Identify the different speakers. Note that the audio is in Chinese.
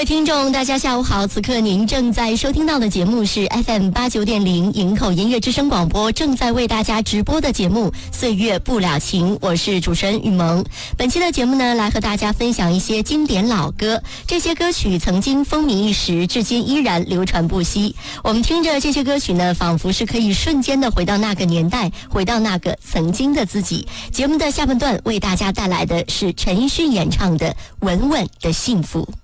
Speaker 1: 位听众大家下午好，此刻您正在收听到的节目是 FM89.0 营口音乐之声广播正在为大家直播的节目岁月不了情，我是主持人雨萌。本期的节目呢，来和大家分享一些经典老歌，这些歌曲曾经风靡一时，至今依然流传不息。我们听着这些歌曲呢，仿佛是可以瞬间的回到那个年代，回到那个曾经的自己。节目的下半段为大家带来的是陈奕迅演唱的《稳稳的幸福》。